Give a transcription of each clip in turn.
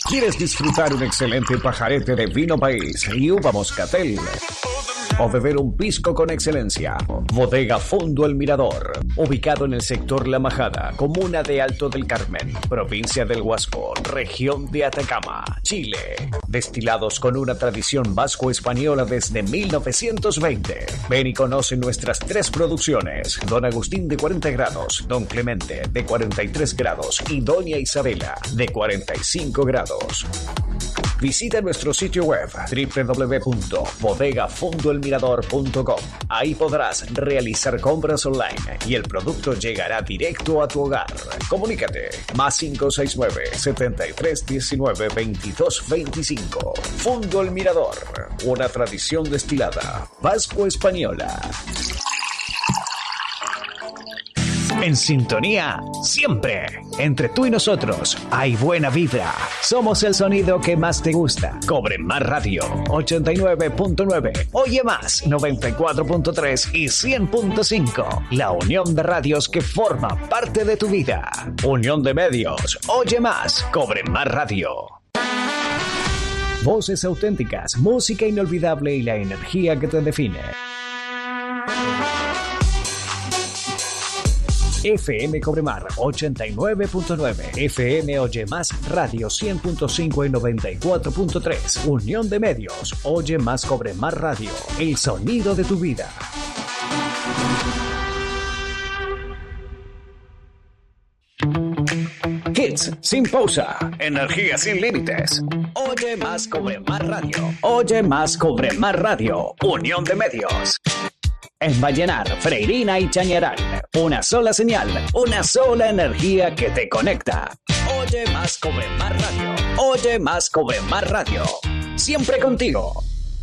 ¿Quieres disfrutar un excelente pajarete de vino país y uva moscatel? ¿O beber un pisco con excelencia? Bodega Fondo El Mirador, ubicado en el sector La Majada, comuna de Alto del Carmen, provincia del Huasco, región de Atacama, Chile. Destilados con una tradición vasco-española desde 1920. Ven y conoce nuestras 3 producciones: Don Agustín de 40 grados, Don Clemente de 43 grados y Doña Isabela de 45 grados. Visita nuestro sitio web www.bodegafondoelmirador.com. Ahí podrás realizar compras online y el producto llegará directo a tu hogar. Comunícate más 569-7319-2225. Fondo El Mirador, una tradición destilada vasco-española. En sintonía, siempre. Entre tú y nosotros hay buena vibra. Somos el sonido que más te gusta. Cobre Más Radio 89.9. Oye Más 94.3 y 100.5. La unión de radios que forma parte de tu vida. Unión de medios. Oye Más. Cobre Más Radio. Voces auténticas, música inolvidable y la energía que te define. FM Cobremar 89.9, FM Oye Más Radio 100.5 y 94.3, Unión de Medios, Oye Más Cobremar Radio, el sonido de tu vida. Hits sin pausa, energía sin límites. Oye Más Cobremar Radio, Oye Más Cobremar Radio, Unión de Medios. En Vallenar, Freirina y Chañaral, una sola señal, una sola energía que te conecta. Oye Más Cobremar Radio, Oye Más Cobremar Radio, siempre contigo.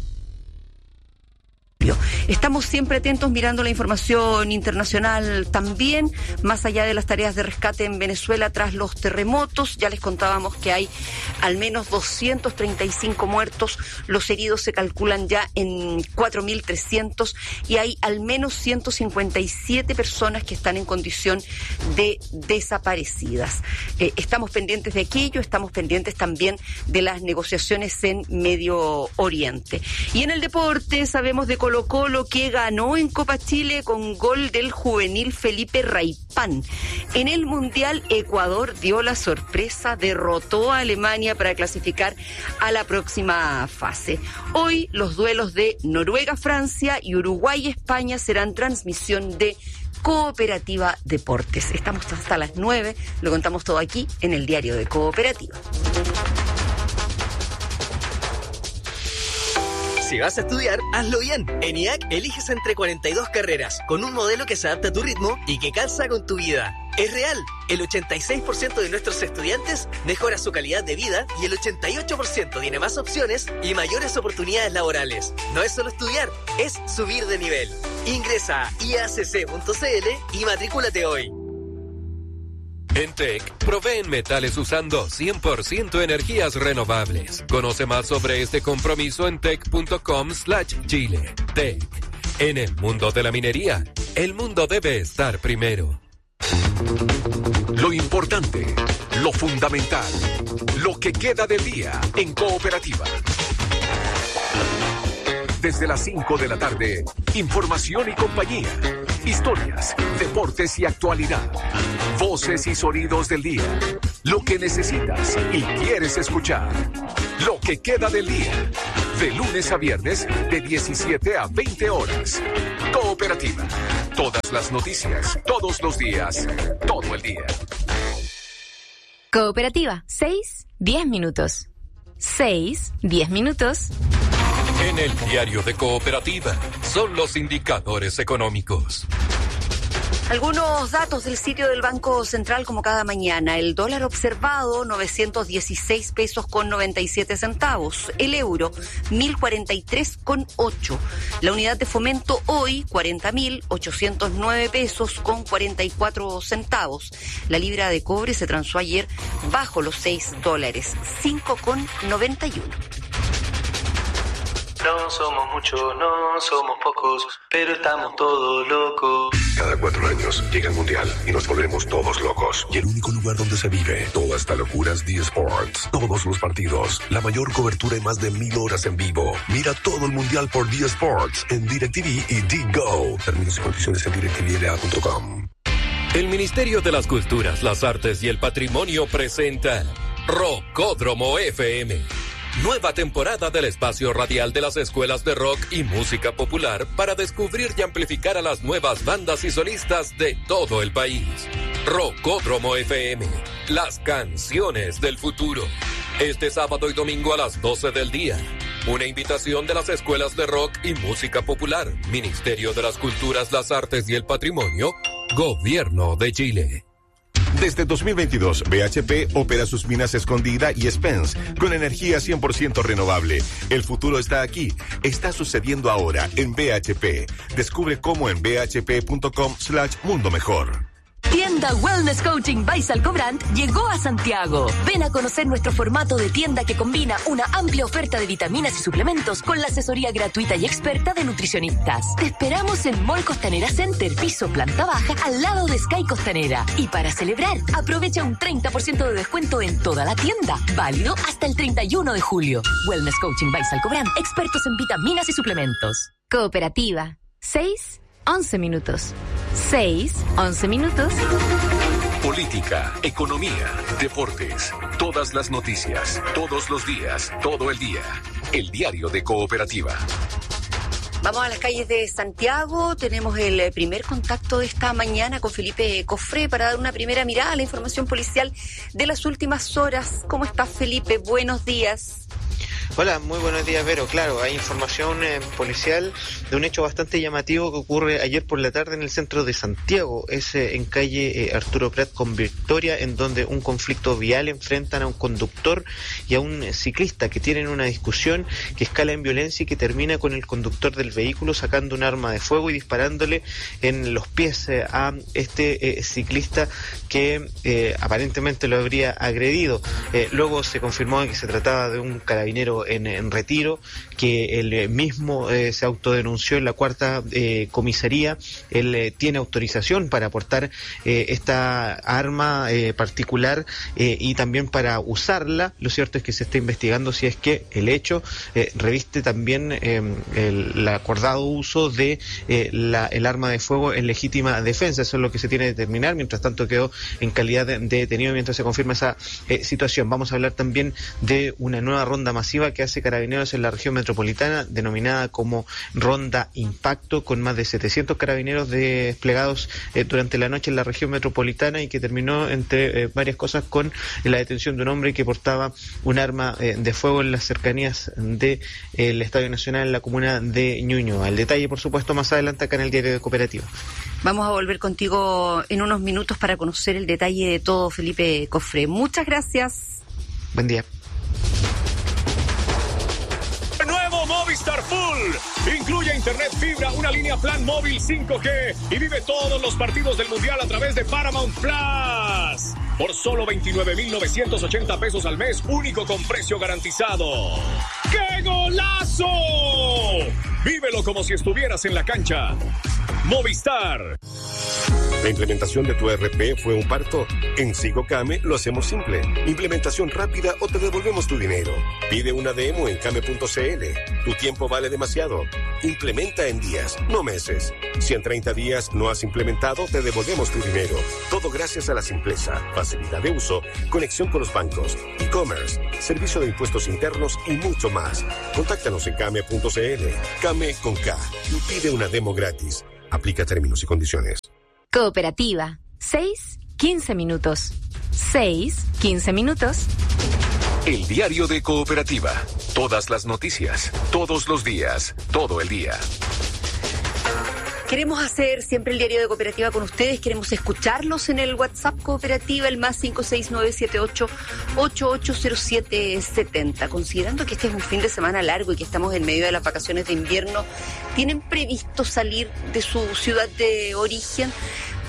Estamos siempre atentos mirando la información internacional también, más allá de las tareas de rescate en Venezuela tras los terremotos. Ya les contábamos que hay al menos 235 muertos, los heridos se calculan ya en 4.300 y hay al menos 157 personas que están en condición de desaparecidas. Estamos pendientes de aquello, estamos pendientes también de las negociaciones en Medio Oriente. Y en el deporte sabemos de Colo-Colo, que ganó en Copa Chile con gol del juvenil Felipe Raipán. En el Mundial, Ecuador dio la sorpresa, derrotó a Alemania para clasificar a la próxima fase. Hoy los duelos de Noruega-Francia y Uruguay-España serán transmisión de Cooperativa Deportes. Estamos hasta las 9, lo contamos todo aquí en el diario de Cooperativa. Si vas a estudiar, hazlo bien. En IAC eliges entre 42 carreras, con un modelo que se adapta a tu ritmo y que calza con tu vida. Es real, el 86% de nuestros estudiantes mejora su calidad de vida y el 88% tiene más opciones y mayores oportunidades laborales. No es solo estudiar, es subir de nivel. Ingresa a iacc.cl y matrículate hoy. En TEC, proveen metales usando 100% energías renovables. Conoce más sobre este compromiso en tec.com/Chile. TEC. En el mundo de la minería, el mundo debe estar primero. Lo importante, lo fundamental, lo que queda del día en Cooperativa. Desde las 5 de la tarde, información y compañía, historias, deportes y actualidad, voces y sonidos del día, lo que necesitas y quieres escuchar, lo que queda del día, de lunes a viernes de 17 a 20 horas. Cooperativa, todas las noticias, todos los días, todo el día. Cooperativa, 6-10 minutos. 6-10 minutos. En el diario de Cooperativa son los indicadores económicos. Algunos datos del sitio del Banco Central como cada mañana. El dólar observado, 916 pesos con 97 centavos. El euro, 1043,8. La unidad de fomento hoy, 40.809 pesos con 44 centavos. La libra de cobre se transó ayer bajo los $6, 5,91. No somos muchos, no somos pocos, pero estamos todos locos. Cada 4 años llega el Mundial y nos volvemos todos locos. Y el único lugar donde se vive toda esta locura es D-Sports. Todos los partidos, la mayor cobertura y más de 1000 horas en vivo. Mira todo el Mundial por D-Sports en DirecTV y D-Go. Términos y condiciones en directvla.com. El Ministerio de las Culturas, las Artes y el Patrimonio presenta Rockódromo FM. Nueva temporada del espacio radial de las escuelas de rock y música popular para descubrir y amplificar a las nuevas bandas y solistas de todo el país. Rockódromo FM, las canciones del futuro. Este sábado y domingo a las 12 del día. Una invitación de las escuelas de rock y música popular, Ministerio de las Culturas, las Artes y el Patrimonio, Gobierno de Chile. Desde 2022, BHP opera sus minas Escondida y Spence con energía 100% renovable. El futuro está aquí. Está sucediendo ahora en BHP. Descubre cómo en bhp.com/mundo mejor. Tienda Wellness Coaching by Salcobrand llegó a Santiago. Ven a conocer nuestro formato de tienda que combina una amplia oferta de vitaminas y suplementos con la asesoría gratuita y experta de nutricionistas. Te esperamos en Mall Costanera Center, piso planta baja, al lado de Sky Costanera. Y para celebrar, aprovecha un 30% de descuento en toda la tienda. Válido hasta el 31 de julio. Wellness Coaching by Salcobrand, expertos en vitaminas y suplementos. Cooperativa. 6-11 minutos. 6-11 minutos. Política, economía, deportes, todas las noticias, todos los días, todo el día. El diario de Cooperativa. Vamos a las calles de Santiago. Tenemos el primer contacto de esta mañana con Felipe Cofré para dar una primera mirada a la información policial de las últimas horas. ¿Cómo estás, Felipe? Buenos días. Hola, muy buenos días, Vero. Claro, hay información policial de un hecho bastante llamativo que ocurre ayer por la tarde en el centro de Santiago. Es en calle Arturo Prat con Victoria, en donde un conflicto vial enfrentan a un conductor y a un ciclista que tienen una discusión que escala en violencia y que termina con el conductor del vehículo sacando un arma de fuego y disparándole en los pies a este ciclista que aparentemente lo habría agredido. Luego se confirmó que se trataba de un carabinero en retiro, que él mismo se autodenunció en la cuarta comisaría. Él tiene autorización para portar esta arma particular y también para usarla. Lo cierto es que se está investigando si es que el hecho reviste también el acordado uso de el arma de fuego en legítima defensa. Eso es lo que se tiene que determinar. Mientras tanto quedó en calidad de detenido mientras se confirma esa situación. Vamos a hablar también de una nueva ronda masiva que hace Carabineros en la región metropolitana, denominada como Ronda Impacto, con más de 700 carabineros desplegados durante la noche en la región metropolitana y que terminó, entre varias cosas, con la detención de un hombre que portaba un arma de fuego en las cercanías del Estadio Nacional en la comuna de Ñuñoa. El detalle, por supuesto, más adelante acá en el diario de Cooperativa. Vamos a volver contigo en unos minutos para conocer el detalle de todo, Felipe Cofré. Muchas gracias. Buen día. Nuevo Movistar Full. Incluye internet fibra, una línea plan móvil 5G y vive todos los partidos del Mundial a través de Paramount Plus. Por solo 29,980 pesos al mes, único con precio garantizado. ¡Qué golazo! Vívelo como si estuvieras en la cancha. Movistar. ¿La implementación de tu ERP fue un parto? En Sigocame lo hacemos simple. Implementación rápida o te devolvemos tu dinero. Pide una demo en came.cl. Tu tiempo vale demasiado. Implementa en días, no meses. Si en 30 días no has implementado, te devolvemos tu dinero. Todo gracias a la simpleza, facilidad de uso, conexión con los bancos, e-commerce, servicio de impuestos internos y mucho más. Contáctanos en came.cl. Came con K. Y pide una demo gratis. Aplica términos y condiciones. Cooperativa. 6-15 minutos. 6-15 minutos. El diario de Cooperativa. Todas las noticias, todos los días, todo el día. Queremos hacer siempre el diario de Cooperativa con ustedes, queremos escucharlos en el WhatsApp Cooperativa, el más 56978880770. Considerando que este es un fin de semana largo y que estamos en medio de las vacaciones de invierno, ¿tienen previsto salir de su ciudad de origen?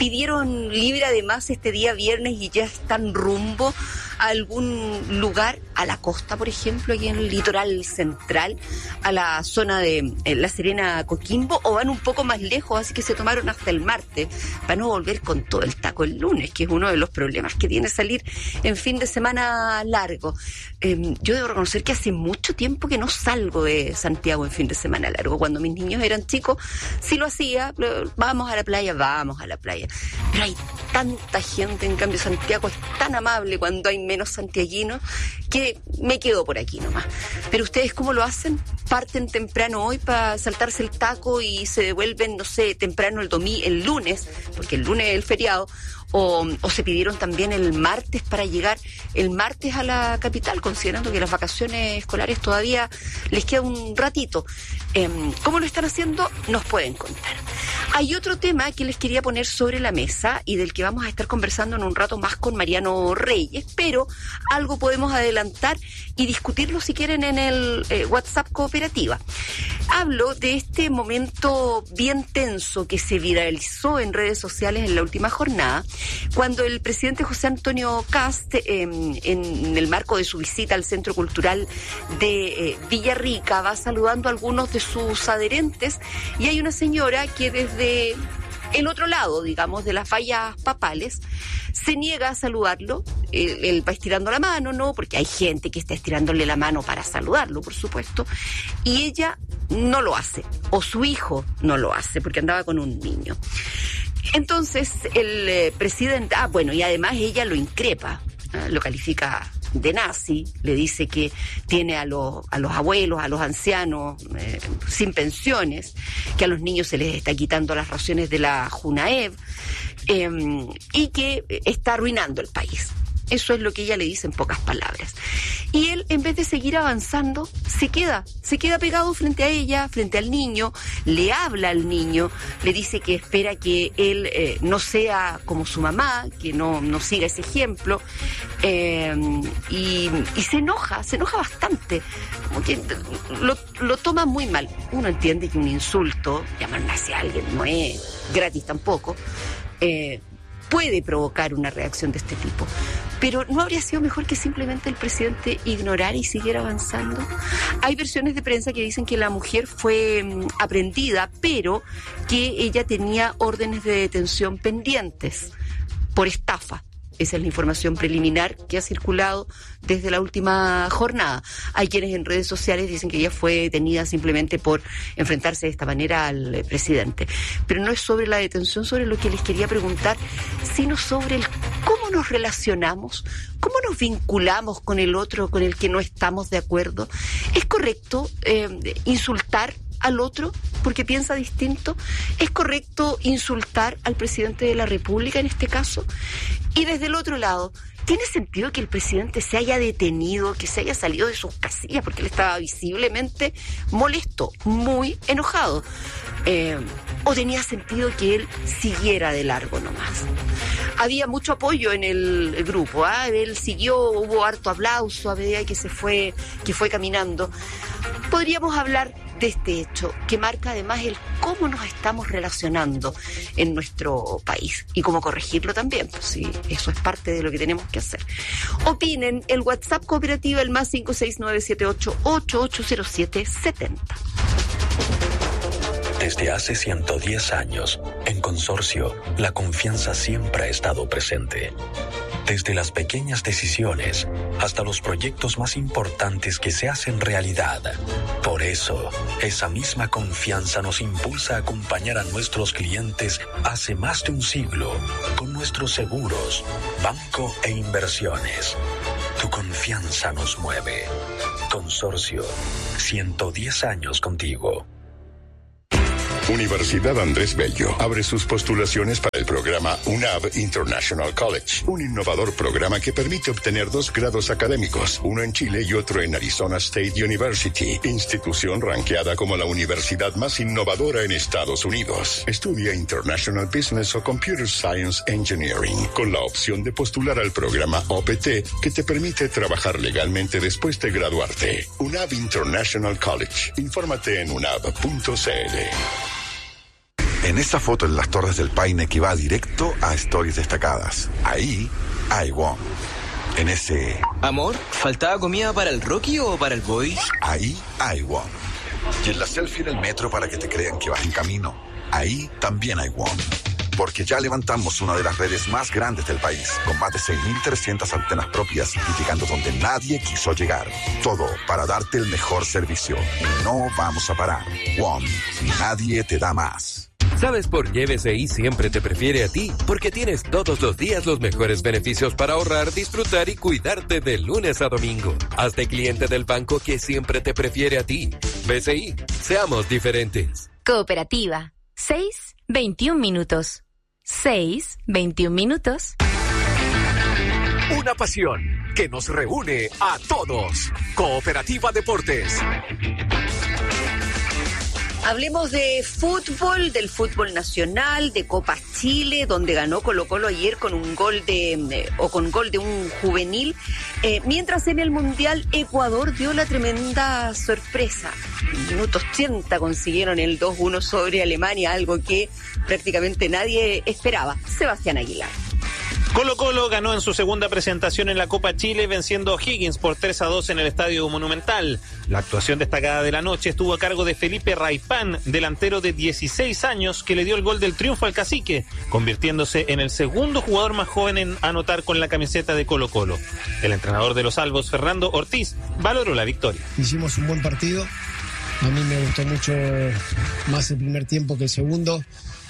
¿Pidieron libre además este día viernes y ya están rumbo a algún lugar? a la costa, por ejemplo, aquí en el litoral central, a la zona de La Serena, Coquimbo, o van un poco más lejos, así que se tomaron hasta el martes para no volver con todo el taco el lunes, que es uno de los problemas que tiene salir en fin de semana largo. Yo debo reconocer que hace mucho tiempo que no salgo de Santiago en fin de semana largo. Cuando mis niños eran chicos, sí lo hacía, vamos a la playa. Pero hay tanta gente, en cambio Santiago es tan amable cuando hay menos santiaguinos, que me quedo por aquí nomás. Pero ustedes, ¿cómo lo hacen? ¿Parten temprano hoy para saltarse el taco y se devuelven, no sé, temprano el lunes, porque el lunes es el feriado, o se pidieron también el martes para llegar el martes a la capital, considerando que las vacaciones escolares todavía les queda un ratito? ¿Cómo lo están haciendo? Nos pueden contar. Hay otro tema que les quería poner sobre la mesa y del que vamos a estar conversando en un rato más con Mariano Reyes, pero algo podemos adelantar y discutirlo si quieren en el WhatsApp Cooperativa. Hablo de este momento bien tenso que se viralizó en redes sociales en la última jornada, cuando el presidente José Antonio Kast, en el marco de su visita al Centro Cultural de Villarrica, va saludando a algunos de sus adherentes, y hay una señora que desde el otro lado, digamos, de las vallas papales, se niega a saludarlo. Él va estirando la mano, ¿no? Porque hay gente que está estirándole la mano para saludarlo, por supuesto, y ella no lo hace, o su hijo no lo hace, porque andaba con un niño. Entonces el presidente, y además ella lo increpa, lo califica de nazi, le dice que tiene a los abuelos, a los ancianos sin pensiones, que a los niños se les está quitando las raciones de la Junaev, y que está arruinando el país. Eso es lo que ella le dice en pocas palabras. Y él, en vez de seguir avanzando, se queda pegado frente a ella, frente al niño, le habla al niño, le dice que espera que él no sea como su mamá, que no siga ese ejemplo, y se enoja bastante, como que lo toma muy mal. Uno entiende que un insulto, llamar nazi a alguien, no es gratis tampoco, puede provocar una reacción de este tipo. Pero ¿no habría sido mejor que simplemente el presidente ignorara y siguiera avanzando? Hay versiones de prensa que dicen que la mujer fue aprehendida, pero que ella tenía órdenes de detención pendientes por estafa. Esa es la información preliminar que ha circulado desde la última jornada. Hay quienes en redes sociales dicen que ella fue detenida simplemente por enfrentarse de esta manera al presidente. Pero no es sobre la detención sobre lo que les quería preguntar, sino sobre el cómo nos relacionamos, cómo nos vinculamos con el otro, con el que no estamos de acuerdo. ¿Es correcto insultar al otro porque piensa distinto? ¿Es correcto insultar al presidente de la República en este caso? Y desde el otro lado, ¿tiene sentido que el presidente se haya detenido, que se haya salido de sus casillas porque él estaba visiblemente molesto, muy enojado? ¿O tenía sentido que él siguiera de largo nomás? Había mucho apoyo en el grupo, él siguió, hubo harto aplauso a medida que fue caminando. Podríamos hablar de este hecho que marca además el cómo nos estamos relacionando en nuestro país y cómo corregirlo también, pues sí, eso es parte de lo que tenemos que hacer. Opinen, el WhatsApp Cooperativa, el más 56978880770. Desde hace 110 años, en Consorcio, la confianza siempre ha estado presente. Desde las pequeñas decisiones hasta los proyectos más importantes que se hacen realidad. Por eso, esa misma confianza nos impulsa a acompañar a nuestros clientes hace más de un siglo con nuestros seguros, banco e inversiones. Tu confianza nos mueve. Consorcio, 110 años contigo. Universidad Andrés Bello abre sus postulaciones para el programa UNAV International College, un innovador programa que permite obtener 2 grados académicos, uno en Chile y otro en Arizona State University, institución rankeada como la universidad más innovadora en Estados Unidos. Estudia International Business o Computer Science Engineering, con la opción de postular al programa OPT, que te permite trabajar legalmente después de graduarte. UNAV International College. Infórmate en unav.cl. En esta foto en las Torres del Paine que va directo a Stories Destacadas. Ahí hay Wong. En ese... Amor, ¿faltaba comida para el Rocky o para el Bobby? Ahí hay WOM. Y en la selfie en el metro para que te crean que vas en camino. Ahí también hay WOM. Porque ya levantamos una de las redes más grandes del país, con más de 6.300 antenas propias y llegando donde nadie quiso llegar. Todo para darte el mejor servicio. Y no vamos a parar. WOM. Nadie te da más. ¿Sabes por qué BCI siempre te prefiere a ti? Porque tienes todos los días los mejores beneficios para ahorrar, disfrutar y cuidarte de lunes a domingo. Hazte cliente del banco que siempre te prefiere a ti. BCI, seamos diferentes. Cooperativa. 6:21 minutos. 6:21 minutos. Una pasión que nos reúne a todos. Cooperativa Deportes. Hablemos de fútbol, del fútbol nacional, de Copa Chile, donde ganó Colo-Colo ayer con un gol con gol de un juvenil. Mientras en el Mundial Ecuador dio la tremenda sorpresa. En minuto 80 consiguieron el 2-1 sobre Alemania, algo que prácticamente nadie esperaba. Sebastián Aguilar. Colo-Colo ganó en su segunda presentación en la Copa Chile venciendo a O'Higgins por 3-2 en el Estadio Monumental. La actuación destacada de la noche estuvo a cargo de Felipe Raipán, delantero de 16 años que le dio el gol del triunfo al Cacique, convirtiéndose en el segundo jugador más joven en anotar con la camiseta de Colo-Colo. El entrenador de los Albos, Fernando Ortiz, valoró la victoria. Hicimos un buen partido. A mí me gustó mucho más el primer tiempo que el segundo,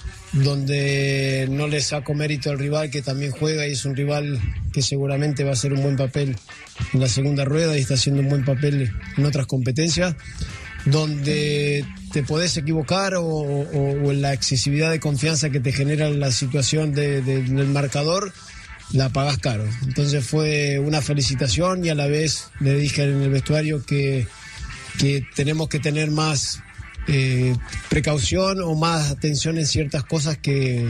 donde no le saco mérito al rival que también juega y es un rival que seguramente va a hacer un buen papel en la segunda rueda y está haciendo un buen papel en otras competencias, donde te podés equivocar o en la excesividad de confianza que te genera la situación del marcador, la pagás caro. Entonces fue una felicitación y a la vez le dije en el vestuario que tenemos que tener más precaución o más atención en ciertas cosas que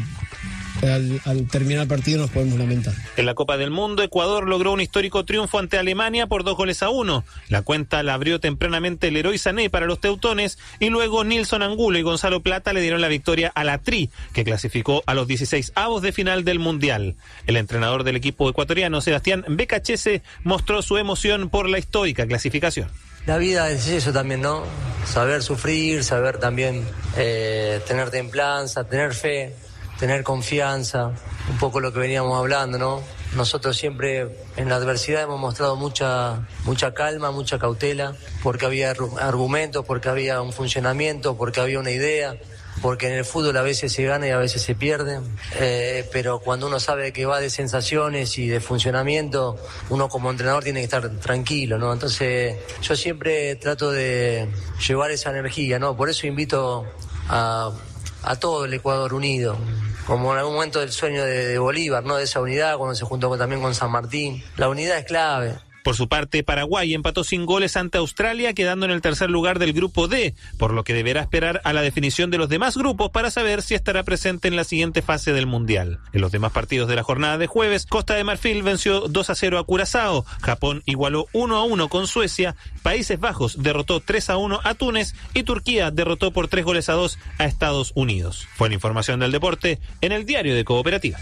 al terminar el partido nos podemos lamentar. En la Copa del Mundo, Ecuador logró un histórico triunfo ante Alemania por 2-1. La cuenta la abrió tempranamente Leroy Sané para los teutones y luego Nilson Angulo y Gonzalo Plata le dieron la victoria a la Tri, que clasificó a los 16avos de final del Mundial. El entrenador del equipo ecuatoriano, Sebastián Becachese, mostró su emoción por la histórica clasificación. La vida es eso también, ¿no? Saber sufrir, saber también tener templanza, tener fe, tener confianza, un poco lo que veníamos hablando, ¿no? Nosotros siempre en la adversidad hemos mostrado mucha calma, mucha cautela, porque había argumentos, porque había un funcionamiento, porque había una idea, porque en el fútbol a veces se gana y a veces se pierde, pero cuando uno sabe que va de sensaciones y de funcionamiento, uno como entrenador tiene que estar tranquilo, ¿no? Entonces yo siempre trato de llevar esa energía, ¿no? Por eso invito a todo el Ecuador unido, como en algún momento del sueño de Bolívar, ¿no? De esa unidad, cuando se juntó también con San Martín. La unidad es clave. Por su parte, Paraguay empató sin goles ante Australia, quedando en el tercer lugar del grupo D, por lo que deberá esperar a la definición de los demás grupos para saber si estará presente en la siguiente fase del Mundial. En los demás partidos de la jornada de jueves, Costa de Marfil venció 2-0 a Curazao, Japón igualó 1-1 con Suecia, Países Bajos derrotó 3-1 a Túnez y Turquía derrotó por 3-2 a Estados Unidos. Fue la información del deporte en el Diario de Cooperativa.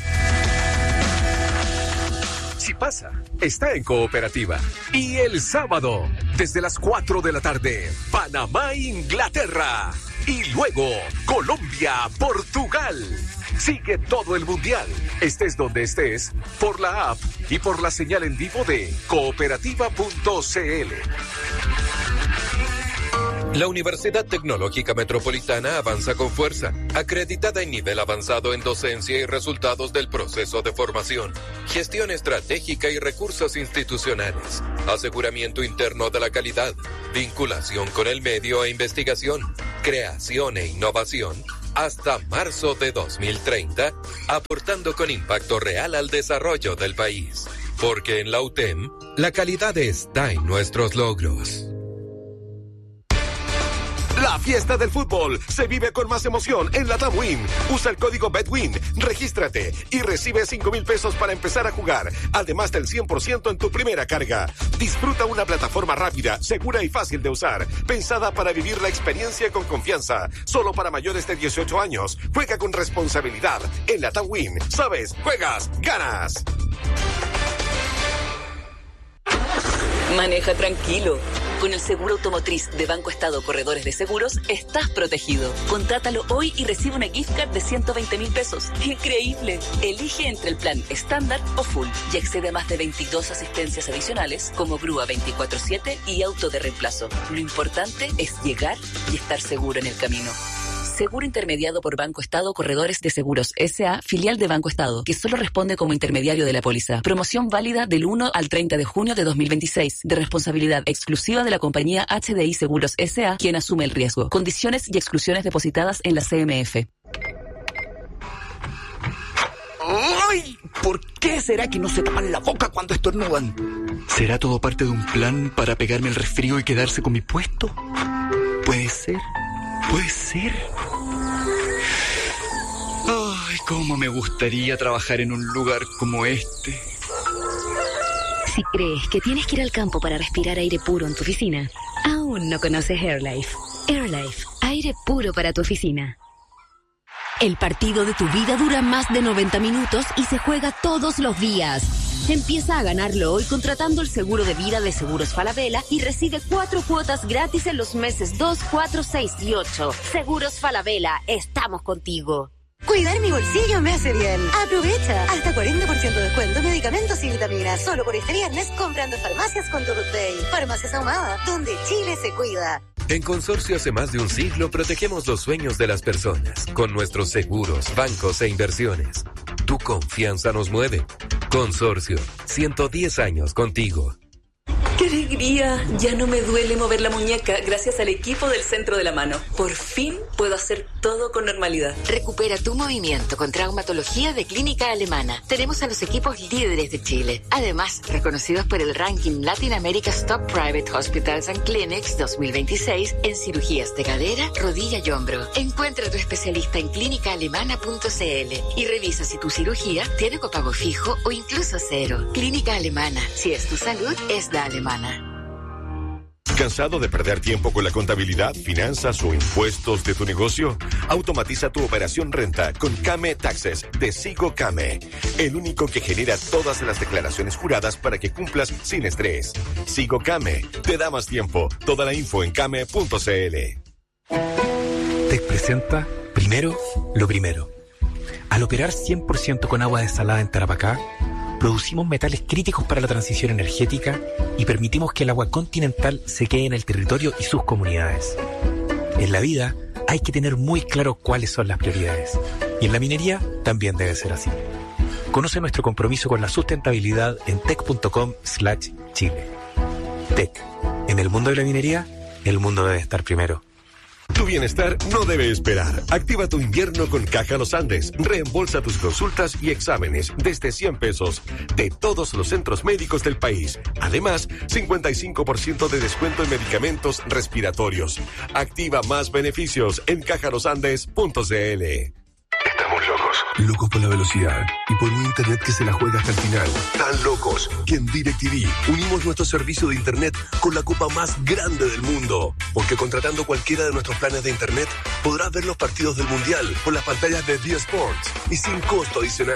Si pasa, está en Cooperativa. Y el sábado, desde las 4 de la tarde, Panamá-Inglaterra. Y luego, Colombia-Portugal. Sigue todo el Mundial, estés donde estés, por la app y por la señal en vivo de cooperativa.cl. La Universidad Tecnológica Metropolitana avanza con fuerza, acreditada en nivel avanzado en docencia y resultados del proceso de formación, gestión estratégica y recursos institucionales, aseguramiento interno de la calidad, vinculación con el medio e investigación, creación e innovación, hasta marzo de 2030, aportando con impacto real al desarrollo del país. Porque en la UTEM, la calidad está en nuestros logros. La fiesta del fútbol se vive con más emoción en la TAMWIN. Usa el código BETWIN, regístrate y recibe 5,000 pesos para empezar a jugar, además del 100% en tu primera carga. Disfruta una plataforma rápida, segura y fácil de usar, pensada para vivir la experiencia con confianza. Solo para mayores de 18 años. Juega con responsabilidad. En la TAMWIN, sabes, juegas, ganas. Maneja tranquilo. Con el seguro automotriz de Banco Estado Corredores de Seguros, estás protegido. Contrátalo hoy y recibe una gift card de 120.000 pesos. ¡Increíble! Elige entre el plan estándar o full y accede a más de 22 asistencias adicionales como grúa 24/7 y auto de reemplazo. Lo importante es llegar y estar seguro en el camino. Seguro intermediado por Banco Estado Corredores de Seguros S.A., filial de Banco Estado, que solo responde como intermediario de la póliza. Promoción válida del 1 al 30 de junio de 2026, de responsabilidad exclusiva de la compañía HDI Seguros S.A., quien asume el riesgo. Condiciones y exclusiones depositadas en la CMF. ¡Ay! ¿Por qué será que no se tapan la boca cuando estornudan? ¿Será todo parte de un plan para pegarme el resfrío y quedarse con mi puesto? Puede ser. Puede ser. Ay, cómo me gustaría trabajar en un lugar como este. Si crees que tienes que ir al campo para respirar aire puro en tu oficina, aún no conoces AirLife. AirLife, aire puro para tu oficina. El partido de tu vida dura más de 90 minutos y se juega todos los días. Empieza a ganarlo hoy contratando el seguro de vida de Seguros Falabella y recibe 4 cuotas gratis en los meses 2, 4, 6 y 8. Seguros Falabella, estamos contigo. Cuidar mi bolsillo me hace bien. Aprovecha. Hasta 40% de descuento en medicamentos y vitaminas. Solo por este viernes comprando farmacias con tu Day. Farmacias Ahumada, donde Chile se cuida. En Consorcio hace más de un siglo protegemos los sueños de las personas con nuestros seguros, bancos e inversiones. Tu confianza nos mueve. Consorcio, 110 años contigo. ¡Qué alegría! Ya no me duele mover la muñeca gracias al equipo del Centro de la Mano. Por fin puedo hacer todo con normalidad. Recupera tu movimiento con traumatología de Clínica Alemana. Tenemos a los equipos líderes de Chile. Además, reconocidos por el ranking Latin America's Top Private Hospitals and Clinics 2026 en cirugías de cadera, rodilla y hombro. Encuentra a tu especialista en clínicaalemana.cl y revisa si tu cirugía tiene copago fijo o incluso cero. Clínica Alemana. Si es tu salud, es la alemana. ¿Cansado de perder tiempo con la contabilidad, finanzas o impuestos de tu negocio? Automatiza tu operación renta con Kame Taxes de Sigo Kame, el único que genera todas las declaraciones juradas para que cumplas sin estrés. Sigo Kame te da más tiempo. Toda la info en kame.cl. TEC presenta Primero lo Primero. Al operar 100% con agua desalada en Tarapacá, producimos metales críticos para la transición energética y permitimos que el agua continental se quede en el territorio y sus comunidades. En la vida hay que tener muy claro cuáles son las prioridades. Y en la minería también debe ser así. Conoce nuestro compromiso con la sustentabilidad en tec.com/Chile. TEC. En el mundo de la minería, el mundo debe estar primero. Tu bienestar no debe esperar. Activa tu invierno con Caja Los Andes. Reembolsa tus consultas y exámenes desde 100 pesos de todos los centros médicos del país. Además, 55% de descuento en medicamentos respiratorios. Activa más beneficios en cajalosandes.cl. Estamos locos. Locos por la velocidad y por un internet que se la juega hasta el final. Tan locos que en DirecTV unimos nuestro servicio de internet con la copa más grande del mundo. Porque contratando cualquiera de nuestros planes de internet podrás ver los partidos del Mundial con las pantallas de D Sports y sin costo adicional.